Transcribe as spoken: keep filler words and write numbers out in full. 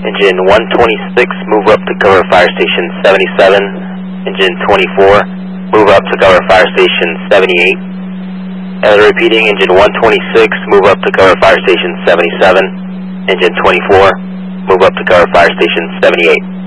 Engine one twenty-six, move up to cover Fire Station seventy-seven. Engine twenty-four, move up to cover Fire Station seventy-eight. And repeating, Engine one twenty-six, move up to cover Fire Station seventy-seven. Engine twenty-four, move up to cover Fire Station seventy-eight.